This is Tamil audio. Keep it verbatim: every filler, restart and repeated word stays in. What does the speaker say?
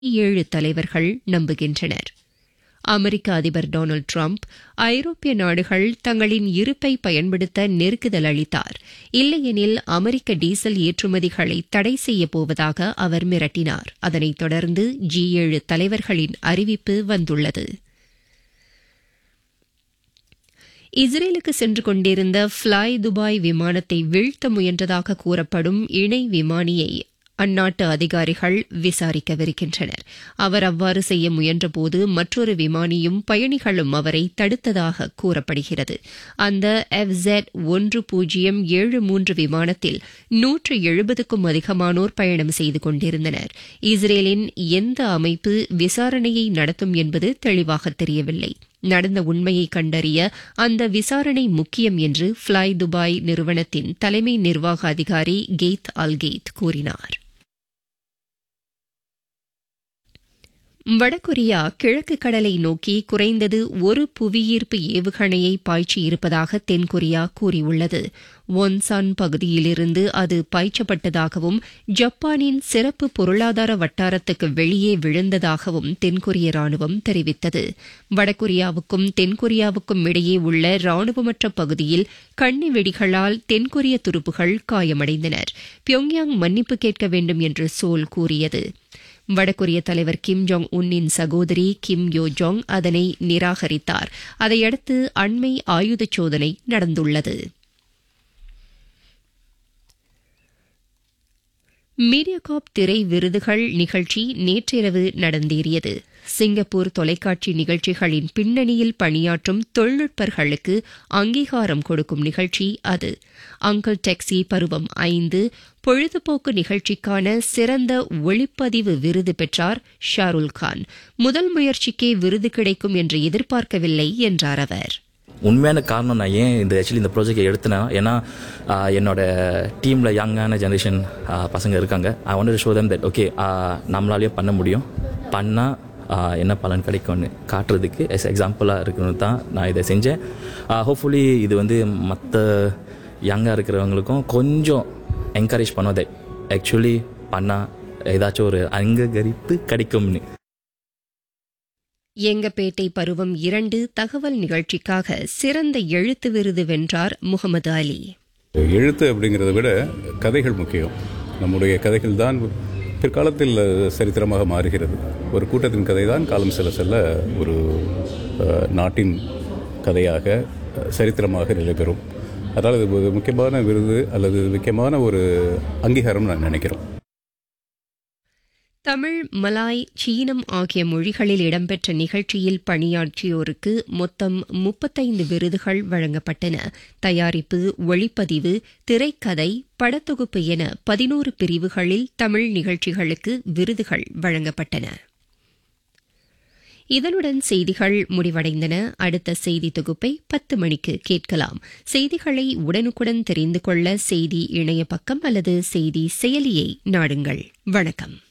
ஏழு தலைவர்கள் நம்புகின்றனர். அமெரிக்க அதிபர் டொனால்டு டிரம்ப் ஐரோப்பிய நாடுகள் தங்களின் இருப்பை பயன்படுத்த நெருக்குதல் அளித்தார். இல்லையெனில் அமெரிக்க டீசல் ஏற்றுமதிகளை தடை செய்யப் போவதாக அவர் மிரட்டினார். அதனைத் தொடர்ந்து ஜி ஏழு தலைவர்களின் அறிவிப்பு வந்துள்ளது. இஸ்ரேலுக்கு சென்று கொண்டிருந்த ஃப்ளை துபாய் விமானத்தை வீழ்த்த முயன்றதாக கூறப்படும் இணை விமானியை அந்நாட்டு அதிகாரிகள் விசாரிக்கவிருக்கின்றனர். அவர் அவ்வாறு செய்ய முயன்றபோது மற்றொரு விமானியும் பயணிகளும் அவரை தடுத்ததாக கூறப்படுகிறது. அந்த எஃப் ஜெட் ஒன்று பூஜ்ஜியம் ஏழு மூன்று விமானத்தில் நூற்று எழுபதுக்கும் அதிகமானோர் பயணம் செய்து கொண்டிருந்தனர். இஸ்ரேலின் எந்த அமைப்பு விசாரணையை நடத்தும் என்பது தெளிவாக தெரியவில்லை. நடந்த உண்மையை கண்டறிய அந்த விசாரணை முக்கியம் என்று ஃப்ளை துபாய் நிறுவனத்தின் தலைமை நிர்வாக அதிகாரி கெய்த் அல்கெய்த் கூறினார். வடகொரியா கிழக்கு கடலை நோக்கி குறைந்தது ஒரு புவியீர்ப்பு ஏவுகணையை பாய்ச்சியிருப்பதாக தென்கொரியா கூறியுள்ளது. ஒன்சான் பகுதியிலிருந்து அது பாய்ச்சப்பட்டதாகவும் ஜப்பானின் சிறப்பு பொருளாதார வட்டாரத்துக்கு வெளியே விழுந்ததாகவும் தென்கொரிய ராணுவம் தெரிவித்தது. வடகொரியாவுக்கும் தென்கொரியாவுக்கும் இடையே உள்ள ராணுவமற்ற பகுதியில் கண்ணி வெடிகளால் தென்கொரிய துருப்புகள் காயமடைந்தனர். பியோங்யாங் மன்னிப்பு கேட்க வேண்டும் என்று சோல் கூறியது. வடகொரிய தலைவர் கிம் ஜோங் உன்னின் சகோதரி கிம் யோ ஜோங் அதனை நிராகரித்தார். அதையடுத்து அண்மை ஆயுத சோதனை நடந்துள்ளது. மீடியாகாப் திரை விருதுகள் நிகழ்ச்சி நேற்றிரவு நடந்தேறியது. சிங்கப்பூர் தொலைக்காட்சி நிகழ்ச்சிகளின் பின்னணியில் பணியாற்றும் தொழில்நுட்பர்களுக்கு அங்கீகாரம் கொடுக்கும் நிகழ்ச்சி அது. அங்கிள் டாக்ஸி பருவம் ஐந்து பொழுதுபோக்கு நிகழ்ச்சிக்கான சிறந்த ஒளிப்பதிவு விருது பெற்றார் ஷாருல் கான். முதல் முயற்சிக்கே விருது கிடைக்கும் என்று எதிர்பார்க்கவில்லை என்றார் அவர். உண்மையான காரணம் நான் ஏன் இந்த ஆக்சுவலி இந்த ப்ராஜெக்டை எடுத்தேன்னா, ஏன்னா என்னோட டீமில் யங்கான ஜென்ரேஷன் பசங்க இருக்காங்க. I want to show them that okay நம்மளாலேயே பண்ண முடியும், பண்ணால் என்ன பலன் கிடைக்கும்னு காட்டுறதுக்கு எஸ் எக்ஸாம்பிளாக இருக்கணும் தான் நான் இதை செஞ்சேன். ஹோப்ஃபுல்லி இது வந்து மற்ற யங்காக இருக்கிறவங்களுக்கும் கொஞ்சம் என்கரேஜ் பண்ணோம் தட் ஆக்சுவலி பண்ணால் ஏதாச்சும் ஒரு அங்கீகரிப்பு கிடைக்கும்னு. எங்கப்பேட்டை பருவம் இரண்டு தகவல் நிகழ்ச்சிக்காக சிறந்த எழுத்து விருது வென்றார் முகமது அலி. எழுத்து அப்படிங்கிறத விட கதைகள் முக்கியம். நம்முடைய கதைகள் தான் பிற்காலத்தில் சரித்திரமாக மாறுகிறது. ஒரு கூட்டத்தின் கதை தான் காலம் செல்ல செல்ல ஒரு நாட்டின் கதையாக சரித்திரமாக நிலைபெறும். அதனால் இது ஒரு முக்கியமான விருது அல்லது முக்கியமான ஒரு அங்கீகாரம் நான் நினைக்கிறோம். தமிழ், மலாய், சீனம் ஆகிய மொழிகளில் இடம்பெற்ற நிகழ்ச்சியில் பணியாற்றியோருக்கு மொத்தம் முப்பத்தைந்து விருதுகள் வழங்கப்பட்டன. தயாரிப்பு, ஒளிப்பதிவு, திரைக்கதை, படத்தொகுப்பு என பதினோரு பிரிவுகளில் தமிழ் நிகழ்ச்சிகளுக்கு விருதுகள் வழங்கப்பட்டன. இதனுடன் செய்திகள் முடிவடைந்தன. அடுத்த செய்தி தொகுப்பை பத்து மணிக்கு கேட்கலாம். செய்திகளை உடனுக்குடன் தெரிந்து கொள்ள செய்தி இணைய பக்கம் அல்லது செய்தி செயலியை நாடுங்கள். வணக்கம்.